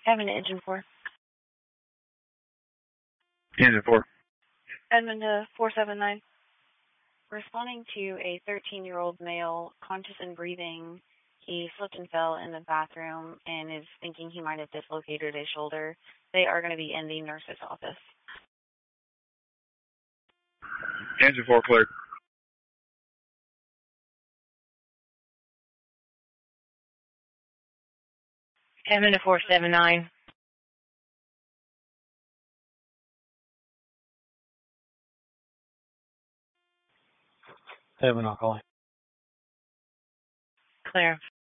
Having an engine 4. Engine 4. Edmund 479. Responding to a 13-year-old male, conscious and breathing. He slipped and fell in the bathroom and is thinking he might have dislocated his shoulder. They are going to be in the nurse's office. Engine 4 cleared. Edmund 479. Edmund, I'll call. Clear.